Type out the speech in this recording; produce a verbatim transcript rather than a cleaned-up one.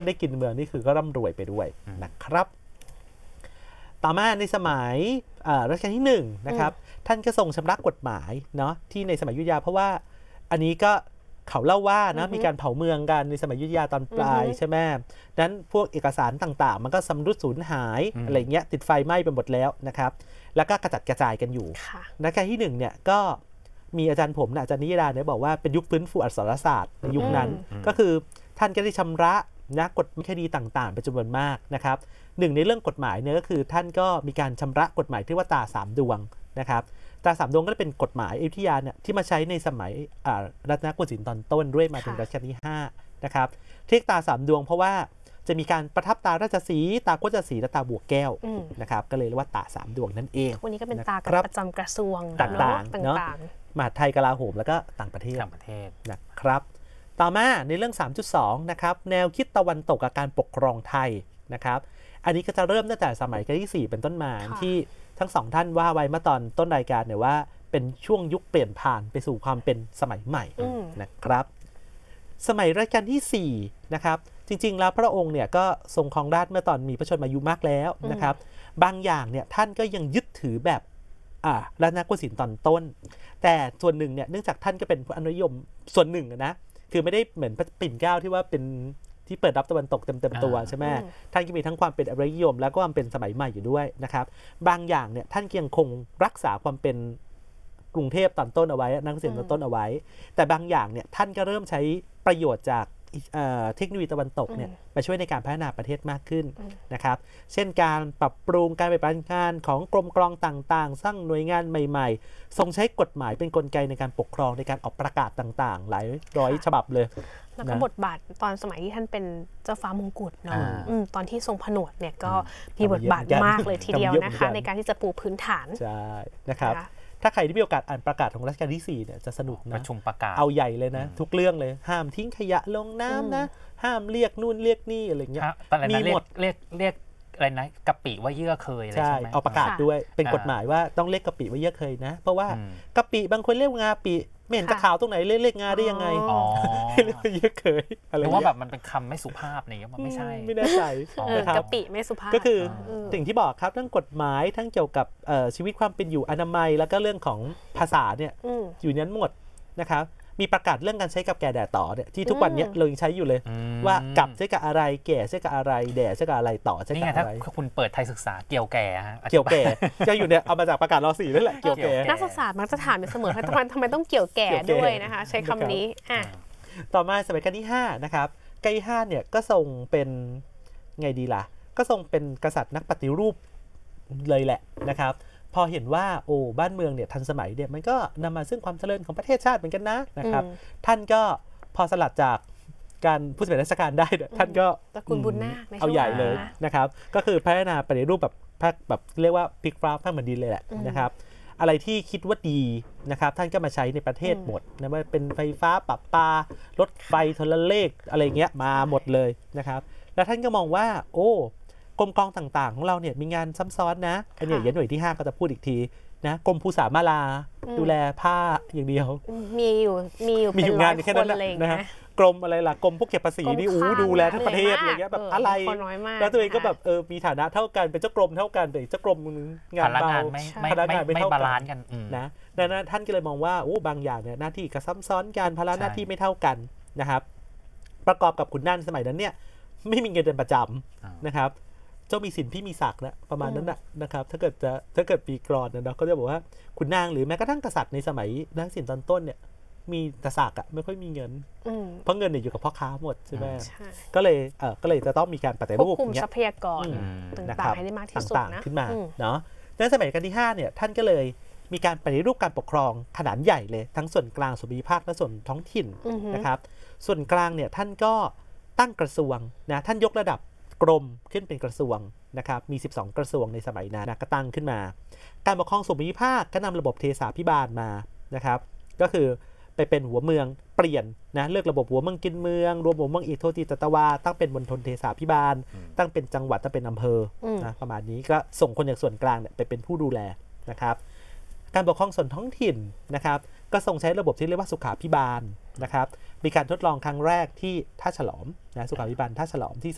ได้กินเมืองนี่คือก็ร่ำรวยไปด้วยนะครับต่อมาในสมัยรัชกาลที่หนึ่งนะครับท่านก็ทรงชำระกฎหมายเนาะที่ในสมัยอยุธยาเพราะว่าอันนี้ก็เขาเล่าว่านะมีการเผาเมืองกันในสมัยอยุธยาตอนปลายใช่ไหมนั้นพวกเอกสารต่างๆมันก็สำรุดสูญหายอะไรเงี้ยติดไฟไหม้ไปหมดแล้วนะครับแล้วก็กระจัดกระจายกันอยู่รัชกาลที่หนึ่งเนี่ยก็มีอาจารย์ผมนะอาจารย์นิยดาเนี่ยบอกว่าเป็นยุคฟื้นฟูอักษรศาสตร์ในยุคนั้นก็คือท่านก็ได้ชำระนะกฎคดีต่างๆเป็นจำนวนมากนะครับหนึ่งในเรื่องกฎหมายเนี่ยก็คือท่านก็มีการชำระกฎหมายที่ว่าตาสามดวงนะครับตาสามดวงก็เป็นกฎหมายอยุธยาเนี่ยที่มาใช้ในสมัยรัตนโกสินทร์ตอนต้นด้วยมาถึงรัชกาลที่ห้านะครับเรียกตาสามดวงเพราะว่าจะมีการประทับตาราชสีห์ตาโคจรศรีและตาบวกแก้วนะครับก็เลยเรียกว่าตาสามดวงนั่นเองวันนี้ก็เป็นตาประจำกระทรวงต่างๆเนาะมหาดไทยกลาโหมแล้วก็ต่างประเทศต่างประเทศนะครับต่อมาในเรื่อง สามจุดสอง นะครับแนวคิดตะวันตกกับการปกครองไทยนะครับอันนี้ก็จะเริ่มตั้งแต่สมัยรัชกาลที่สี่เป็นต้นมาที่ทั้งสองท่านว่าไว้เมื่อตอนต้นรายการเนี่ยว่าเป็นช่วงยุคเปลี่ยนผ่านไปสู่ความเป็นสมัยใหม่นะครับสมัยรัชกาลที่สี่นะครับจริงๆแล้วพระองค์เนี่ยก็ทรงครองราชย์เมื่อตอนมีพระชนมายุมากแล้วนะครับบางอย่างเนี่ยท่านก็ยังยึดถือแบบอ่ารัตนโกสินทร์ตอนต้นแต่ส่วนหนึ่งเนี่ยเนื่องจากท่านก็เป็นผู้อนุยมส่วนหนึ่งนะคือไม่ได้เหมือนปิ่นเกล้าที่ว่าเป็นที่เปิดรับตะวันตกเต็มๆตัวใช่ไหมท่านก็มีทั้งความเป็นอารยนิยมแล้วก็ความเป็นสมัยใหม่อยู่ด้วยนะครับบางอย่างเนี่ยท่านยังคงรักษาความเป็นกรุงเทพตอนต้นเอาไว้นักเสียงตอนต้นเอาไว้แต่บางอย่างเนี่ยท่านก็เริ่มใช้ประโยชน์จากเทคโนโลยีตะวันตกเนี่ยมาช่วยในการพัฒนาประเทศมากขึ้นนะครับเช่นการปรับปรุงการปฏิบัติงานของกรมกลองต่างๆสร้างหน่วยงานใหม่ๆทรงใช้กฎหมายเป็นกลไกในการปกครองในการออกประกาศต่างๆหลายร้อยฉบับเลยแล้วก็บทบาทตอนสมัยที่ท่านเป็นเจ้าฟ้ามงกุฎเนาะตอนที่ทรงผนวดเนี่ยก็มีบทบาทมากเลยทีเดียวนะคะในการที่จะปูพื้นฐานใช่นะครับถ้าใครที่มีโอกาสอ่านประกาศของรัชกาลที่สี่เนี่ยจะสนุกนะประชุมประกาศเอาใหญ่เลยนะทุกเรื่องเลยห้ามทิ้งขยะลงน้ำนะห้ามเรียกนู่นเรียกนี่อะไรเงี้ยมีหมดเรียกเรียกอะไรนะกะปิว่าเยื่อเคยอะไรใช่ไหมเอาประกาศด้วยเป็นกฎหมายว่าต้องเรียกกะปิว่าเยื่อเคยนะเพราะว่ากะปิบางคนเรียกงาปิไม่เห็นจะขาวตรงไหนเรียกงาได้ยังไงเรียกว่าเยื่อเคยอะไรเพราะว่าแบบมันเป็นคำไม่สุภาพนี่มันไม่ใช่ไม่แน่ใจกะปิไม่สุภาพก็คือสิ่งที่บอกครับทั้งกฎหมายทั้งเกี่ยวกับชีวิตความเป็นอยู่อนามัยแล้วก็เรื่องของภาษาเนี่ยอยู่นั้นหมดนะครับมีประกาศเรื่องการใช้กับแก่แด่ต่อเนี่ยที่ทุกวันนี้เรายังใช้อยู่เลยว่ากับใช้กับอะไรแก่ใช้กับอะไรแด่ใช้กับอะไรต่อใช้กับอะไรถ้าคุณเปิดไทยศึกษาเกี่ยวแก่ฮะเกี่ยวแก่จะอยู่เนี่ยเอามาจากประกาศร.สี่นั่นแหละเกี่ยวแก่นักศึกษามักจะถามอยู่เสมอทำไมทำไมต้องเกี่ยวแก่ด้วยนะคะใช้คำนี้อ่ะต่อมาสมัยรัชกาลที่ห้านะครับรัชกาลที่ห้าเนี่ยก็ทรงเป็นไงดีล่ะก็ทรงเป็นกษัตริย์นักปฏิรูปเลยแหละนะครับพอเห็นว่าโอ้บ้านเมืองเนี่ยทันสมัยเนี่ยมันก็นำมาซึ่งความเจริญของประเทศชาติเหมือนกันนะนะครับท่านก็พอสลัดจากการผู้สำเร็จราชการได้ท่านก็ตระกูลบุญนาคเอาใหญ่เลยนะครับก็คือพัฒนาปฏิรูปแบบแบบเรียกว่าพลิกฟ้าแผ่นดินเลยแหละนะครับอะไรที่คิดว่าดีนะครับท่านก็มาใช้ในประเทศหมดนะว่าเป็นไฟฟ้าประปารถไฟโทรเลขอะไรเงี้ยมาหมดเลยนะครับแล้วท่านก็มองว่าโอ้กรมกองต่างๆของเราเนี่ยมีงานซ้ำซ้อนนะอันนี้ยันหน่วยที่ห้าก็จะพูดอีกทีนะกรมภูษามาลาดูแลผ้าอย่างเดียวมีอยู่มีอยู่มีอยู่งานแค่นั้นแหละนะฮะกรมอะไรล่ะกรมพวกเก็บภาษีนี่อู้ดูแลทั้งประเทศอะไรเงี้ยแบบอะไรแล้วตัวเองก็แบบเออมีฐานะเท่ากันเป็นเจ้ากรมเท่ากันแต่เจ้ากรมงานเบาพนักงานไม่เท่ากันนะดังนั้นท่านก็เลยมองว่าโอ้บางอย่างเนี่ยหน้าที่ก็ซ้ำซ้อนกันภาระหน้าที่ไม่เท่ากันนะครับประกอบกับขุนนางสมัยนั้นเนี่ยไม่มีเงินเดือนประจำนะครับเจ้ามีสินพี่มีศักดิ์นะประมาณนั้นนะครับถ้าเกิดจะถ้าเกิดปีกรอนนะเราก็จะบอกว่าขุนนางหรือแม้กระทั่งกษัตริย์ในสมัยนักสินตอนต้นเนี่ยมีแต่ศักดิ์อ่ะไม่ค่อยมีเงินเพราะเงินเนี่ยอยู่กับพ่อค้าหมดใช่ไหมก็เลยเออก็เลยจะต้องมีการปฏิรูปควบคุมทรัพยากรต่างๆให้ได้มากที่สุดนะขึ้นมาเนาะในสมัยรัชกาลที่ห้าเนี่ยท่านก็เลยมีการปฏิรูปการปกครองขนาดใหญ่เลยทั้งส่วนกลางส่วนภูมิภาคและส่วนท้องถิ่นนะครับส่วนกลางเนี่ยท่านก็ตั้งกระทรวงนะท่านยกระดับกรมขึ้นเป็นกระทรวงนะครับมีสิบสองกระทรวงในสมัยนั้นนะก็ตั้งขึ้นมาการปกครองส่วนภูมิภาคก็นำระบบเทสาภิบาลมานะครับก็คือไปเป็นหัวเมืองเปลี่ยนนะเลือกระบบหัวเมืองกินเมืองรวมหัวเมืองอีกโทติตตวาตั้งเป็นมณฑลเทสาภิบาลตั้งเป็นจังหวัดตั้งเป็นอำเภอนะประมาณนี้ก็ส่งคนจากส่วนกลางเนี่ยไปเป็นผู้ดูแลนะครับการปกครองส่วนท้องถิ่นนะครับก็ทรงใช้ระบบที่เรียกว่าสุขาภิบาลนะครับมีการทดลองครั้งแรกที่ท่าฉลอมนะสุขาภิบาลท่าฉลอมที่